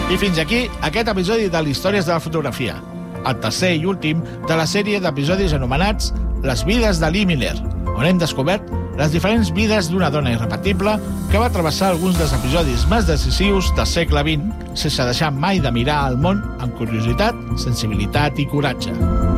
I fins aquí aquest episodi de l'Històries de la fotografia, el tercer i últim de la sèrie d'episodis anomenats Les vides de Lee Miller, on hem descobert les diferents vides d'una dona irrepetible que va travessar alguns dels episodis més decisius del segle XX sense deixar mai de mirar al món amb curiositat, sensibilitat i coratge.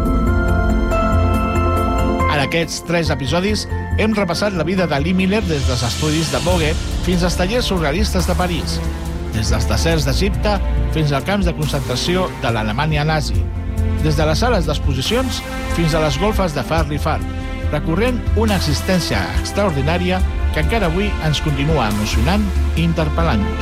En aquests 3 episodis hem repassat la vida de Lee Miller des dels estudis de Vogue fins als tallers surrealistes de París, des dels deserts d'Egipte fins als camps de concentració de l'Alemanya nazi, des de les sales d'exposicions fins a les golfes de Farley Farm, recorrent una existència extraordinària que encara avui ens continua emocionant i interpel·lant-nos.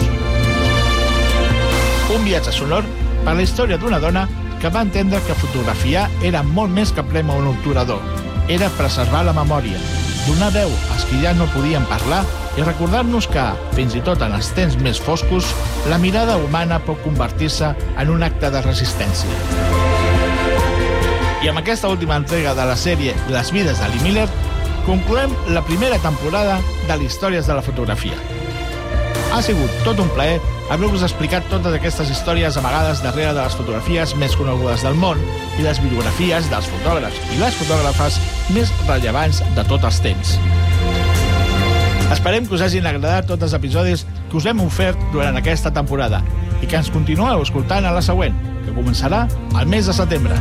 Un viatge sonor per la història d'una dona que va entendre que fotografiar era molt més que prema un obturador. Era preservar la memòria, donar veu als qui ja no podien parlar i recordar-nos que, fins i tot en els temps més foscos, la mirada humana pot convertir-se en un acte de resistència. I amb aquesta última entrega de la sèrie Les vides de Lee Miller, concloem la primera temporada de l'Històries de la fotografia. Ha sigut tot un plaer haver-vos explicat totes aquestes històries amagades darrere de les fotografies més conegudes del món i les biografies dels fotògrafs i les fotògrafes més rellevants de tots els temps. Esperem que us hagin agradat tots els episodis que us hem ofert durant aquesta temporada i que ens continueu escoltant a la següent, que començarà al mes de setembre.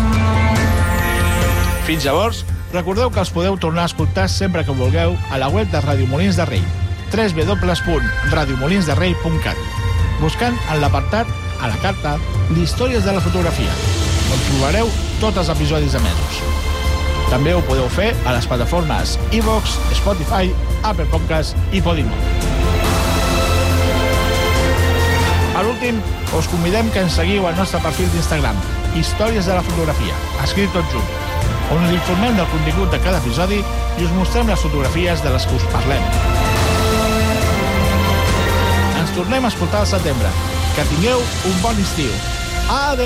Fins llavors, recordeu que els podeu tornar a escoltar sempre que vulgueu a la web de Ràdio Molins de Rei, www.radiomolinsderrei.cat, buscant en l'apartat, a la carta, d'Històries de la fotografia, on trobareu tots els episodis emesos. També ho podeu fer a les plataformes iVoox, Spotify, Apple Podcasts i Podimo. Per últim, us convidem que ens seguiu al nostre perfil d'Instagram, Històries de la fotografia, escrit tot junt, on us informem del contingut de cada episodi i us mostrem les fotografies de les que us parlem. Ens tornem a escoltar al setembre. Que tingueu un bon estiu. Adéu!